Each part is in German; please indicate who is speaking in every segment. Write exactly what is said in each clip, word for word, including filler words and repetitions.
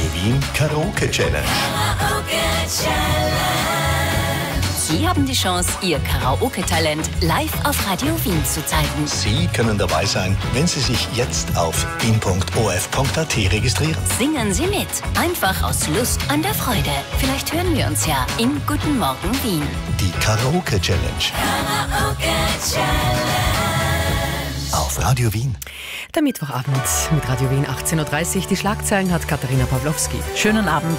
Speaker 1: Wien Karaoke Challenge.
Speaker 2: Sie haben die Chance, Ihr Karaoke-Talent live auf Radio Wien zu zeigen.
Speaker 1: Sie können dabei sein, wenn Sie sich jetzt auf wien punkt o f punkt a t registrieren.
Speaker 2: Singen Sie mit, einfach aus Lust an der Freude. Vielleicht hören wir uns ja im Guten Morgen Wien.
Speaker 1: Die Karaoke Challenge.
Speaker 2: Karaoke Challenge.
Speaker 1: Auf Radio Wien.
Speaker 3: Der Mittwochabend mit Radio Wien achtzehn Uhr dreißig. Die Schlagzeilen hat Katharina Pawlowski. Schönen Abend.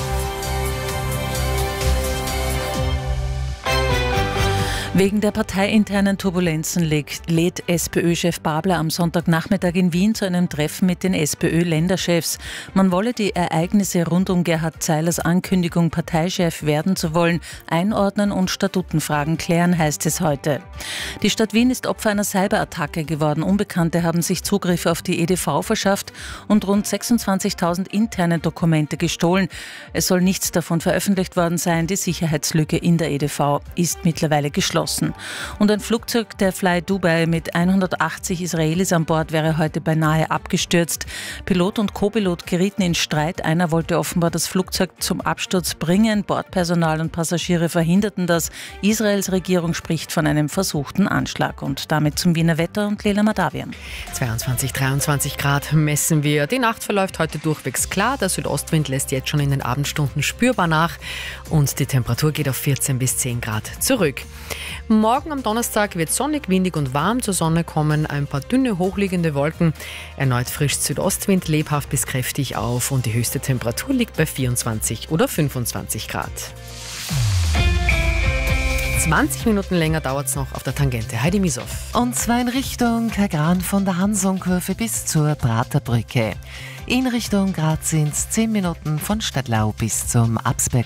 Speaker 3: Wegen der parteiinternen Turbulenzen lädt SPÖ-Chef Babler am Sonntagnachmittag in Wien zu einem Treffen mit den SPÖ-Länderchefs. Man wolle die Ereignisse rund um Gerhard Zeilers Ankündigung, Parteichef werden zu wollen, einordnen und Statutenfragen klären, heißt es heute. Die Stadt Wien ist Opfer einer Cyberattacke geworden. Unbekannte haben sich Zugriff auf die E D V verschafft und rund sechsundzwanzigtausend interne Dokumente gestohlen. Es soll nichts davon veröffentlicht worden sein. Die Sicherheitslücke in der E D V ist mittlerweile geschlossen. Und ein Flugzeug der Fly Dubai mit hundertachtzig Israelis an Bord wäre heute beinahe abgestürzt. Pilot und Co-Pilot gerieten in Streit. Einer wollte offenbar das Flugzeug zum Absturz bringen. Bordpersonal und Passagiere verhinderten das. Israels Regierung spricht von einem versuchten Anschlag. Und damit zum Wiener Wetter und Lela Madavian. zweiundzwanzig, dreiundzwanzig Grad messen wir. Die Nacht verläuft heute durchwegs klar. Der Südostwind lässt jetzt schon in den Abendstunden spürbar nach. Und die Temperatur geht auf vierzehn bis zehn Grad zurück. Morgen am Donnerstag wird sonnig, windig und warm. Zur Sonne kommen ein paar dünne, hochliegende Wolken. Erneut frisch Südostwind, lebhaft bis kräftig auf. Und die höchste Temperatur liegt bei vierundzwanzig oder fünfundzwanzig Grad. zwanzig Minuten länger dauert es noch auf der Tangente. Heidi Misow.
Speaker 4: Und zwar in Richtung Kagran von der Hansonkurve bis zur Praterbrücke. In Richtung Graz sind es zehn Minuten von Stadlau bis zum Absberg.